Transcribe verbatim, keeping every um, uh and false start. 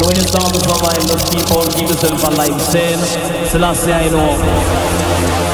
And when you start to survive, just keep on, keep yourself alive. Saying, Selassie, I know.